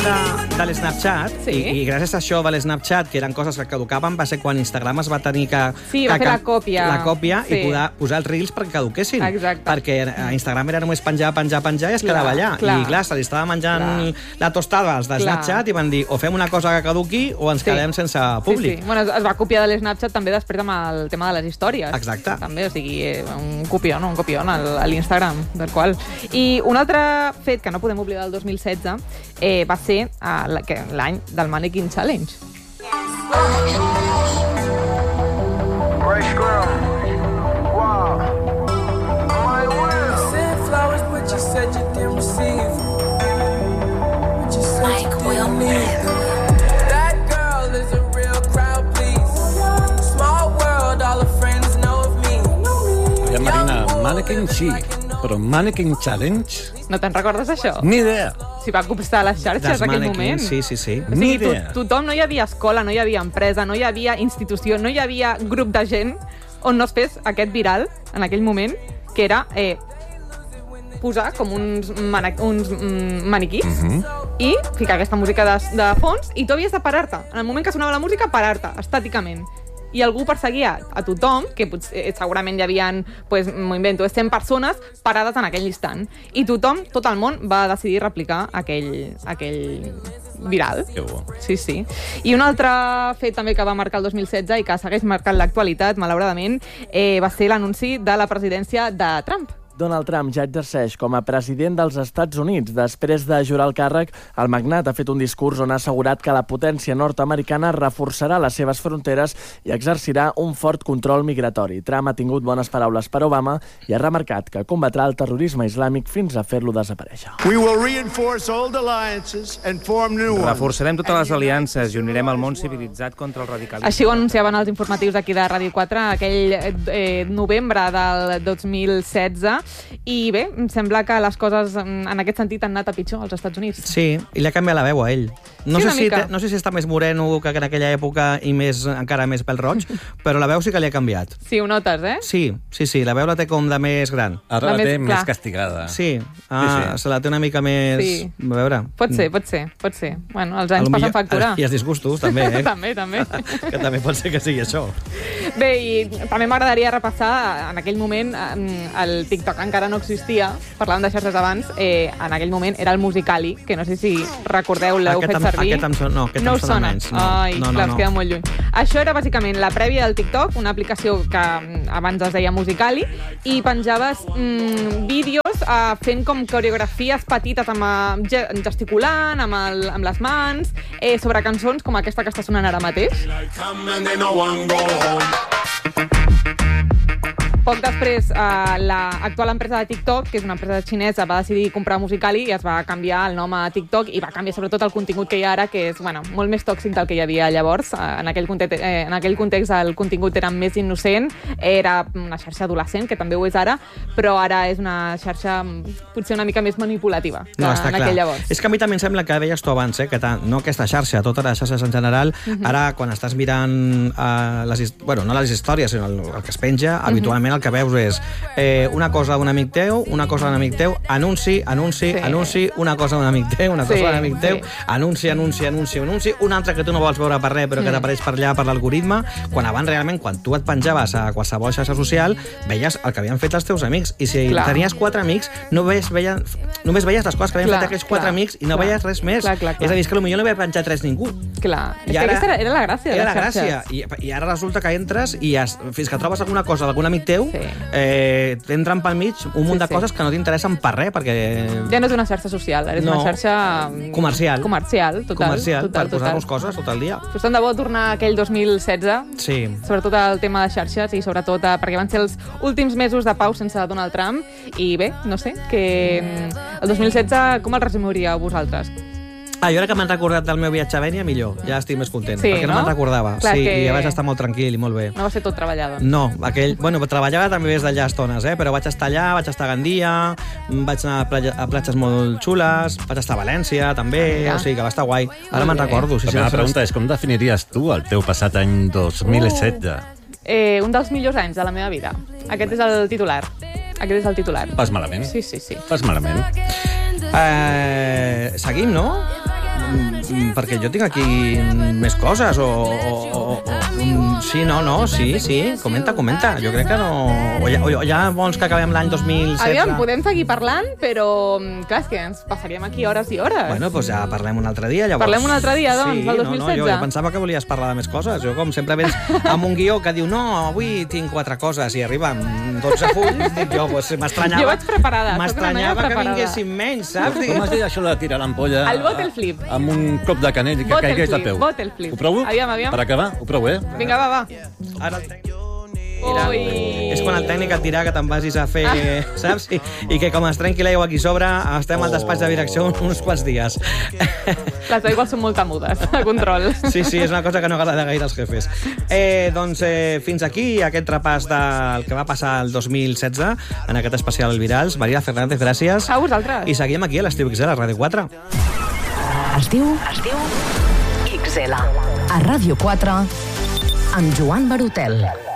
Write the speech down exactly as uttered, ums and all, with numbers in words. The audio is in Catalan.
de, de l'Snapchat, Sí. i, i gràcies a això de l'Snapchat, que eren coses que caducaven, va ser quan Instagram es va tenir que... Sí, va que, fer la còpia. La còpia Sí. i poder posar els reels perquè caduquessin. Exacte. Perquè a Instagram era només penjar, penjar, penjar i es Clar, quedava allà. clar. I clar, se li estava menjant Clar. la tostada als de Clar. Snapchat i van dir o fem una cosa que caduqui o ens Sí. quedem sense públic. Sí, sí. Bueno, es, es va copiar de l'Snapchat també després amb el tema de les històries. Exacte. També, o sigui, eh, un copió, no? Un copió al- a l'Instagram, del qual. I un altre fet que no podem oblidar del dos mil setze eh, va ser eh, la- que- l'any del Mannequin Challenge. Fresh girl. Wow. My world. Sent flowers, but you said you didn't receive. But you said you didn't need them. That girl is a real crowd, please. Small world, all her friends know of me. Aviam, Marina, Mannequin sí, però Mannequin Challenge? No te'n recordes això? Ni idea. S'hi va copsar a les xarxes Dels en aquell mannequins, moment. sí, sí, sí. O Ni sigui, to idea. tothom, no hi havia escola, no hi havia empresa, no hi havia institució, no hi havia grup de gent on no es fes aquest viral en aquell moment, que era eh, posar com uns, mana uns mm, maniquís uh -huh. i ficar aquesta música de, de fons i tu havies de parar-te. En el moment que sonava la música, parar-te, estàticament. I algú perseguia a tothom, que potser, eh, segurament hi havia, pues, m'ho invento, cent persones parades en aquell instant. I tothom, tot el món, va decidir replicar aquell, aquell viral. Que bo. Sí, sí. I un altre fet també que va marcar el dos mil setze i que segueix marcant l'actualitat, malauradament, eh, va ser l'anunci de la presidència de Trump. Donald Trump ja exerceix com a president dels Estats Units. Després de jurar el càrrec, el magnat ha fet un discurs on ha assegurat que la potència nord-americana reforçarà les seves fronteres i exercirà un fort control migratori. Trump ha tingut bones paraules per Obama i ha remarcat que combatrà el terrorisme islàmic fins a fer-lo desaparèixer. We will reinforce old alliances and form new ones. Reforçarem totes les aliances i unirem el món civilitzat contra el radicalisme. Així ho anunciaven els informatius d'aquí de Ràdio quatre aquell eh, novembre del dos mil setze. I bé, em sembla que les coses en aquest sentit han anat a pitjor als Estats Units. Sí, i li ha canviat la veu a ell. No, Sí, sé una si mica. té, no sé si està més moreno que en aquella època i més encara més pèl roig, però la veu sí que li ha canviat. Sí, ho notes, eh? Sí, sí, sí, la veu la té com de més gran. Ara La la més- té clar. més castigada. Sí, ah, Sí, sí. se la té una mica més... Sí. A veure... Pot ser, pot ser, pot ser. Bueno, els A anys lo passen millor- factura. I els disgustos, també, eh? també, també. que també pot ser que sigui això. Bé, i també m'agradaria repassar, en aquell moment eh, el TikTok encara no existia, parlàvem de xarxes abans, eh, en aquell moment era el Musical.ly, que no sé si recordeu, l'heu Aquest fet em- servir. aquest em sona- no, aquest no em us sona sona. menys, no. Ai, No, no, clar, no. es queda molt lluny. Això era bàsicament la prèvia del TikTok, una aplicació que mm, abans es deia Musical.ly, i penjaves mm, vídeos eh, fent com coreografies petites, amb, eh, ge- gesticulant, amb, el, amb les mans, eh, sobre cançons com aquesta que està sonant ara mateix. Poc després, eh, l'actual empresa de TikTok, que és una empresa xinesa, va decidir comprar Musical.ly i es va canviar el nom a TikTok i va canviar sobretot el contingut que hi ha ara, que és bueno, molt més tòxic del que hi havia llavors. Eh, en, aquell context, eh, en aquell context el contingut era més innocent, era una xarxa adolescent, que també ho és ara, però ara és una xarxa mm, potser una mica més manipulativa que No, està en clar. aquell llavors. És que a mi també em sembla que deies tu abans, eh, que tant, no aquesta xarxa, totes les xarxes en general, uh -huh. ara quan estàs mirant uh, les, his- bueno, no les històries, sinó el, el que es penja, uh -huh. habitualment el que veus és eh, una cosa d'un amic teu, una cosa d'un amic teu, anunci, anunci, Sí. anunci, una cosa d'un amic teu, una cosa Sí, d'un amic teu, sí. anunci, anunci, anunci, anunci, un altre que tu no vols veure per res, però que Mm. t'apareix per allà per l'algoritme, quan abans realment, quan tu et penjaves a qualsevol xarxa social, veies el que havien fet els teus amics, i si Clar. tenies quatre amics, no veies, veien, només veies les coses que havien Clar, fet aquells quatre clar, amics i no clar. veies res més. Clar, clar, clar. És a dir, és que potser no havia penjat res ningú. Clar, és I que ara- aquesta era, era la gràcia de Era les la xarxes. gràcia. I, I ara resulta que entres i has, fins que trobes alguna cosa d'algun amic teu, Sí. eh, t'entren pel mig un munt Sí, de sí. coses que no t'interessen per res, perquè... Ja no és una xarxa social, ara és No. una xarxa... mm, Comercial. Comercial, total. comercial, total, per posar-nos coses tot el dia. Pues tant de bo tornar a aquell dos mil setze, Sí. sobretot el tema de xarxes i sobretot eh, perquè van ser els últims mesos de pau sense Donald Trump i bé, no sé, que mm, el dos mil setze com el resumiríeu vosaltres? Ah, jo ara que m'han recordat del meu viatge a Bènia, millor. Ja estic més content, Sí, perquè no, no? me'n recordava. Clar sí, que- i ja vaig estar molt tranquil i molt bé. No va ser tot treballat, doncs. No, aquell... Bueno, treballava també des d'allà estones, eh? Però vaig estar allà, vaig estar a Gandia, vaig anar a, platja, a platges molt xules, vaig estar a València, també, Mira. o sigui que va estar guai. Ara Molt me'n bé. recordo. Sí, La sí, meva sí, pregunta és com definiries tu el teu passat any dos mil setze? Eh, un dels millors anys de la meva vida. Aquest és el titular. Aquest és el titular. Vas malament? Sí, sí, sí. Vas malament? Eh, seguim, no? perquè jo tinc aquí més coses, o... o, o, o sí, no, no, sí, sí, comenta, comenta. Jo crec que no... O ja, o ja vols que acabem l'any dos mil setze? Aviam, podem seguir parlant, però, clar, és que ens passaríem aquí hores i hores. Bueno, doncs ja parlem un altre dia, llavors. Parlem un altre dia, doncs, sí, del dos mil setze? No, no, jo pensava que volies parlar de més coses. Jo, com sempre, vens amb un guió que diu no, avui tinc quatre coses, i arriba amb dotze fulls, dic jo, pues, m'estranyava... Jo vaig preparada, m'estranyava que vinguessin menys, saps? Com es deia això de tirar l'ampolla... El bottle flip. Amb un cop de canell i que caigués de peu. Bottle flip. Ho provo? Aviam, aviam. Per acabar, ho provo, eh? Vinga, va, va. Ara el tècnic... Ui. És quan el tècnic et dirà que te'n vagis a fer, saps? I, I que com es trenqui l'aigua aquí sobre, estem al despatx de direcció uns quants dies. Les aigües són molt temudes, a control. Sí, sí, és una cosa que no agrada gaire als jefes. Eh, doncs eh, fins aquí aquest repàs del que va passar el dos mil setze en aquest especial Virals. Maria Fernández, gràcies. A vosaltres. I seguim aquí a l'Estiu X L, a Ràdio quatre. Estiu, estiu X L, a Ràdio quatre, amb Joan Barotel.